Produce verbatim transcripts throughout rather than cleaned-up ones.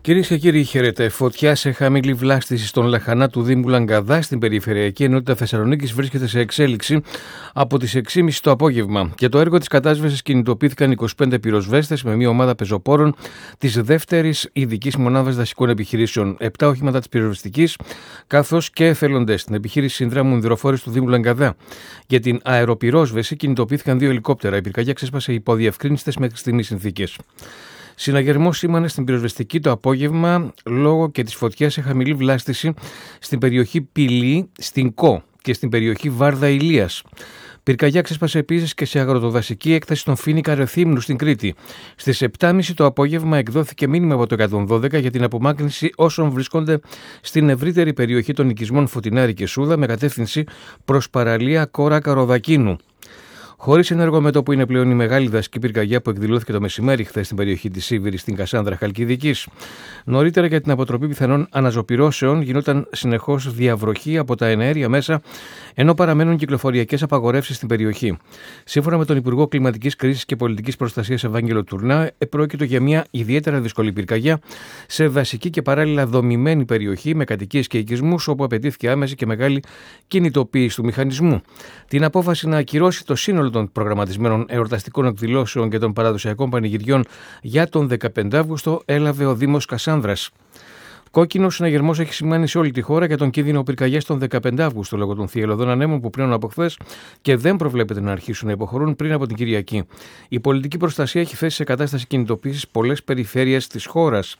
Κυρίες και κύριοι, χαίρετε. Φωτιά σε χαμηλή βλάστηση στον Λαχανά του Δήμου Λαγκαδά στην Περιφερειακή Ενότητα Θεσσαλονίκης βρίσκεται σε εξέλιξη από τις έξι και μισή το απόγευμα. Για το έργο της κατάσβεσης κινητοποιήθηκαν είκοσι πέντε πυροσβέστες με μια ομάδα πεζοπόρων της δεύτερης ειδικής μονάδας δασικών επιχειρήσεων, επτά οχήματα της πυροσβεστικής, καθώς και εθελοντές στην επιχείρηση συνδράμου υδροφόρης του Δήμου Λαγκαδά. Για την αεροπυρόσβεση κινητοποιήθηκαν δύο ελικόπτερα. Η πυρκαγιά ξέσπασε υπό διευκρίνηστες μέχρι στιγμής συνθήκες. Συναγερμός σήμανε στην πυροσβεστική το απόγευμα λόγω και της φωτιάς σε χαμηλή βλάστηση στην περιοχή Πηλή, στην Κο και στην περιοχή Βάρδα Ηλίας. Πυρκαγιά ξέσπασε επίσης και σε αγροτοδασική έκταση στον Φοίνικα Ρεθύμνου στην Κρήτη. Στις επτά και μισή το απόγευμα εκδόθηκε μήνυμα από το εκατόν δώδεκα για την απομάκρυνση όσων βρίσκονται στην ευρύτερη περιοχή των οικισμών Φωτεινάρη και Σούδα με κατεύθυνση προς παραλία Κόρα Καροδακίνου. Χωρίς ενεργό μέτωπο είναι πλέον η μεγάλη δασική πυρκαγιά που εκδηλώθηκε το μεσημέρι χθες στην περιοχή της Σίβηρης στην Κασάνδρα Χαλκιδικής. Νωρίτερα, για την αποτροπή πιθανών αναζωπυρώσεων, γινόταν συνεχώς διαβροχή από τα εναέρια μέσα, ενώ παραμένουν κυκλοφοριακές απαγορεύσεις στην περιοχή. Σύμφωνα με τον Υπουργό Κλιματικής Κρίσης και Πολιτικής Προστασίας Ευάγγελο Τουρνά, πρόκειται για μια ιδιαίτερα δύσκολη πυρκαγιά σε δασική και παράλληλα δομημένη περιοχή με κατοικίες και οικισμούς, όπου απαιτήθηκε άμεση και μεγάλη κινητοποίηση του μηχανισμού. Την απόφαση να ακυρώσει το σύνολο των προγραμματισμένων εορταστικών εκδηλώσεων και των παραδοσιακών πανηγυριών για τον δεκαπέντε Αυγούστου έλαβε ο Δήμος Κασάνδρας. Κόκκινο συναγερμός έχει σημάνει σε όλη τη χώρα για τον κίνδυνο πυρκαγιάς τον δεκαπέντε Αυγούστου λόγω των θυελλωδών ανέμων που πλέον από χθες και δεν προβλέπεται να αρχίσουν να υποχωρούν πριν από την Κυριακή. Η πολιτική προστασία έχει θέσει σε κατάσταση κινητοποίησης πολλές περιφέρειες της χώρας.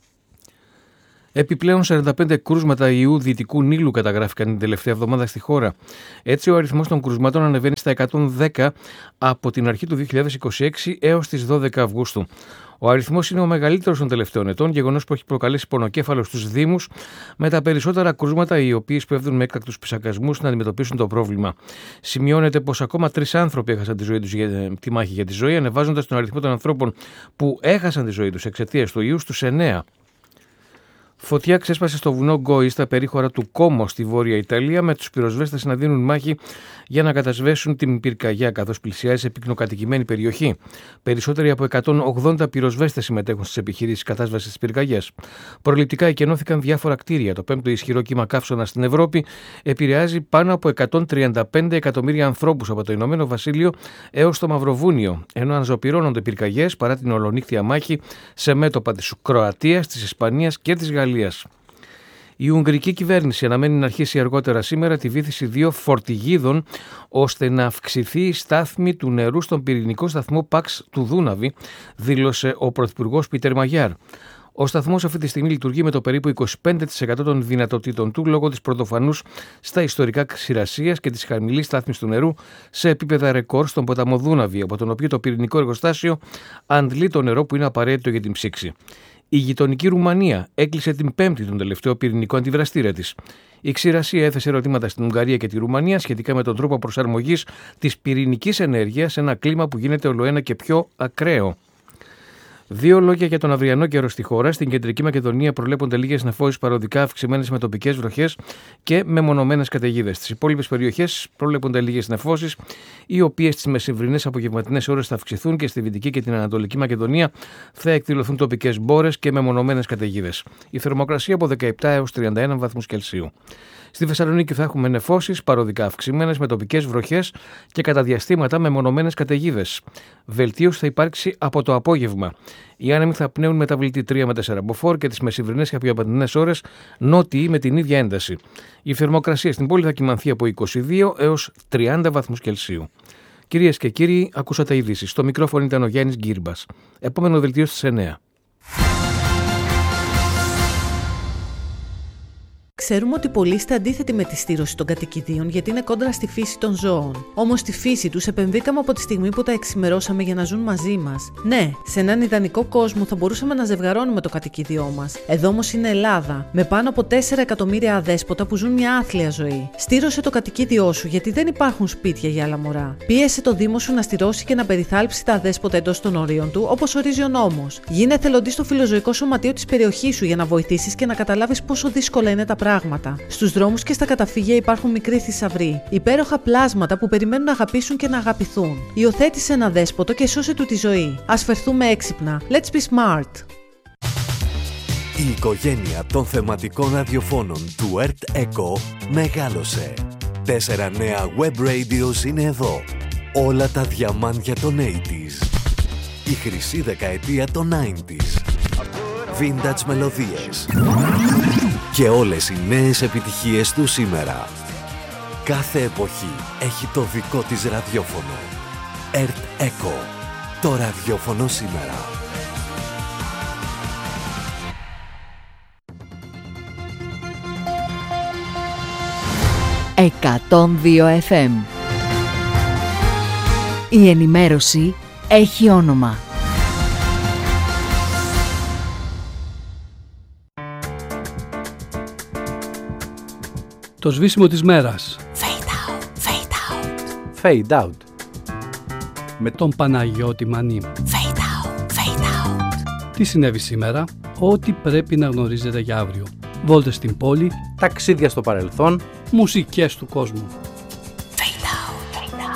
Επιπλέον, σαράντα πέντε κρούσματα ιού Δυτικού Νείλου καταγράφηκαν την τελευταία εβδομάδα στη χώρα. Έτσι, ο αριθμός των κρούσματων ανεβαίνει στα εκατόν δέκα από την αρχή του δύο χιλιάδες είκοσι έξι έως τις δώδεκα Αυγούστου. Ο αριθμός είναι ο μεγαλύτερος των τελευταίων ετών, γεγονός που έχει προκαλέσει πονοκέφαλο στους Δήμους, με τα περισσότερα κρούσματα οι οποίοι σπέβδουν με έκτακτους ψακασμούς να αντιμετωπίσουν το πρόβλημα. Σημειώνεται πως ακόμα τρεις άνθρωποι έχασαν τη ζωή τους για τη μάχη για τη ζωή, ανεβάζοντας τον αριθμό των ανθρώπων που έχασαν τη ζωή τους εξαιτίας του ιού στους εννέα. Φωτιά ξέσπασε στο βουνό Γκόη στα περίχωρα του Κόμο στη Βόρεια Ιταλία, με τους πυροσβέστες να δίνουν μάχη για να κατασβέσουν την πυρκαγιά καθώς πλησιάζει σε πυκνοκατοικημένη περιοχή. Περισσότεροι από εκατόν ογδόντα πυροσβέστες συμμετέχουν στις επιχειρήσεις κατάσβεσης της πυρκαγιάς. Προληπτικά εκενώθηκαν διάφορα κτίρια. Το πέμπτο ισχυρό κύμα καύσωνα στην Ευρώπη επηρεάζει πάνω από εκατόν τριάντα πέντε εκατομμύρια ανθρώπους από το Ηνωμένο Βασίλειο έως το Μαυροβούνιο, ενώ αναζωπυρώνονται πυρκαγιές παρά την ολονύχτια μάχη σε μέτωπα της Κροατίας, της Ισπανίας και της Γαλλίας. Η Ουγγρική κυβέρνηση αναμένει να αρχίσει αργότερα σήμερα τη βύθιση δύο φορτηγίδων ώστε να αυξηθεί η στάθμη του νερού στον πυρηνικό σταθμό Παξ του Δούναβη, δήλωσε ο Πρωθυπουργός Πίτερ Μαγιάρ. Ο σταθμός αυτή τη στιγμή λειτουργεί με το περίπου είκοσι πέντε τοις εκατό των δυνατοτήτων του λόγω της πρωτοφανούς στα ιστορικά ξηρασίας και της χαμηλής στάθμης του νερού σε επίπεδα ρεκόρ στον ποταμό Δούναβη, από τον οποίο το πυρηνικό εργοστάσιο αντλεί το νερό που είναι απαραίτητο για την ψήξη. Η γειτονική Ρουμανία έκλεισε την Πέμπτη τον τελευταίο πυρηνικό αντιδραστήρα της. Η ξηρασία έθεσε ερωτήματα στην Ουγγαρία και τη Ρουμανία σχετικά με τον τρόπο προσαρμογής της πυρηνικής ενέργειας σε ένα κλίμα που γίνεται ολοένα και πιο ακραίο. Δύο λόγια για τον αυριανό καιρό στη χώρα. Στην Κεντρική Μακεδονία προβλέπονται λίγες νεφώσεις παροδικά αυξημένες με τοπικές βροχές και μεμονωμένες καταιγίδες. Στις υπόλοιπες περιοχές προβλέπονται λίγες νεφώσεις, οι οποίες στις μεσημβρινές απογευματινές ώρες θα αυξηθούν και στη Δυτική και την Ανατολική Μακεδονία θα εκδηλωθούν τοπικές μπόρες και μεμονωμένες καταιγίδες. Η θερμοκρασία από δεκαεπτά έως τριάντα ένα βαθμούς Κελσίου. Στη Θεσσαλονίκη θα έχουμε νεφώσεις παροδικά αυξημένες με τοπικές βροχές και κατά διαστήματα μεμονωμένες καταιγίδες. Βελτίωση θα υπάρξει από το απόγευμα. Οι άνεμοι θα πνέουν μεταβλητή τρία με τέσσερα μποφόρ και τις μεσημβρινές και απογευματινές ώρες νότιοι με την ίδια ένταση. Η θερμοκρασία στην πόλη θα κυμανθεί από είκοσι δύο έως τριάντα βαθμούς Κελσίου. Κυρίες και κύριοι, ακούσατε ειδήσεις. Στο μικρόφωνο ήταν ο Γιάννης Γκύρμπας. Επόμενο δελτίο στις εννέα. Ξέρουμε ότι πολλοί είστε αντίθετοι με τη στήρωση των κατοικιδίων γιατί είναι κόντρα στη φύση των ζώων. Όμως στη φύση τους επενδύκαμε από τη στιγμή που τα εξημερώσαμε για να ζουν μαζί μας. Ναι, σε έναν ιδανικό κόσμο θα μπορούσαμε να ζευγαρώνουμε το κατοικίδιό μας. Εδώ όμως είναι Ελλάδα, με πάνω από τέσσερα εκατομμύρια αδέσποτα που ζουν μια άθλια ζωή. Στήρωσε το κατοικίδιό σου γιατί δεν υπάρχουν σπίτια για άλλα μωρά. Πίεσε το Δήμο σου να στηρώσει και να περιθάλψει τα αδέσποτα εντός των ορίων του, όπως ορίζει ο νόμος. Γίνε εθελοντής στο φιλοζωικό σωματείο της περιοχής σου για να βοηθήσεις και να καταλάβεις πόσο δύσκολα είναι τα πράγματα. Στους δρόμους και στα καταφύγια υπάρχουν μικροί θησαυροί, υπέροχα πλάσματα που περιμένουν να αγαπήσουν και να αγαπηθούν. Υιοθέτησε ένα δέσποτο και σώσε του τη ζωή. Ας φερθούμε έξυπνα. Let's be smart. Η οικογένεια των θεματικών ραδιοφώνων του Earth Echo μεγάλωσε. Τέσσερα νέα web radios είναι εδώ. Όλα τα διαμάντια των ογδόντα. Η χρυσή δεκαετία των ενενήντα. Vintage μελωδίες. Και όλες οι νέες επιτυχίες του σήμερα. Κάθε εποχή έχει το δικό της ραδιόφωνο. Earth Echo. Το ραδιόφωνο σήμερα. εκατόν δύο εφ εμ. Η ενημέρωση έχει όνομα. Το σβήσιμο της μέρας. Fade out, fade out. Fade out. Με τον Παναγιώτη Μανή. Fade out, fade out. Τι συνέβη σήμερα? Ό,τι πρέπει να γνωρίζετε για αύριο. Βόλτες στην πόλη. Ταξίδια στο παρελθόν. Μουσικές του κόσμου.